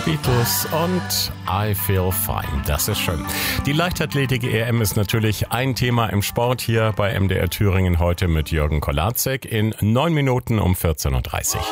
Beatles und I Feel Fine. Das ist schön. Die Leichtathletik-EM ist natürlich ein Thema im Sport hier bei MDR Thüringen heute mit Jürgen Kolarzek in 9 Minuten um 14.30 Uhr.